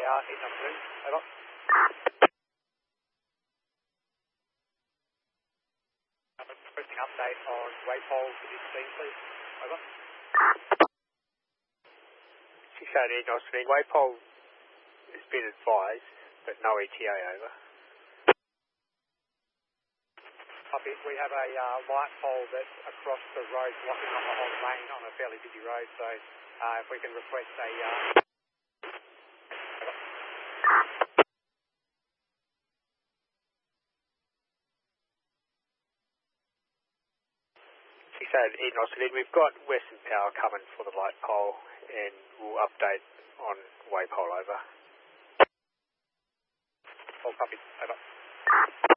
East afternoon. Over. Requesting update on waypole for this scene, please. Over. 618 Austin, waypole has been advised, but no ETA over. Copy. We have a light pole that's across the road blocking on the whole lane on a fairly busy road, so if we can request a... 618 Austin, we've got Western Power coming for the light pole and we'll update on waypole over. All copied. Over.